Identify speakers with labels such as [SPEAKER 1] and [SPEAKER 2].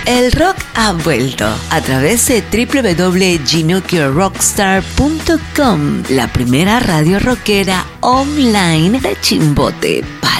[SPEAKER 1] El rock ha vuelto a través de www.ginokirrockstar.com, la primera radio rockera online de Chimbote.